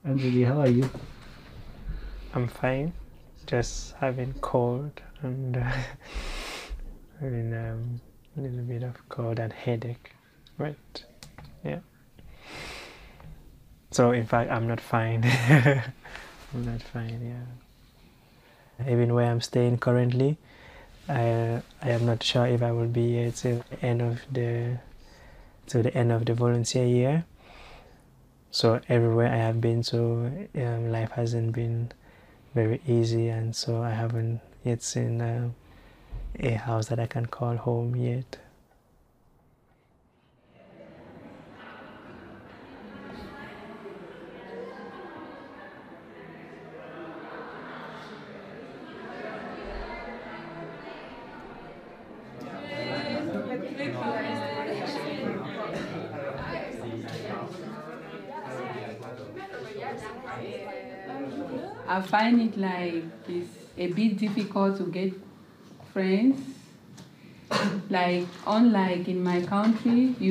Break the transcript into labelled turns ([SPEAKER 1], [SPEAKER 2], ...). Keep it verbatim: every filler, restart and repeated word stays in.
[SPEAKER 1] Anjali, how are you?
[SPEAKER 2] I'm fine, just having cold and uh, having um, a little bit of cold and headache, right? Yeah. So in fact, I'm not fine. I'm not fine. Yeah. Even where I'm staying currently, I I am not sure if I will be here till the end of the to the end of the volunteer year. So everywhere I have been to, um, life hasn't been very easy, and so I haven't yet seen uh, a house that I can call home yet.
[SPEAKER 3] I find it like it's a bit difficult to get friends. Like, unlike in my country, you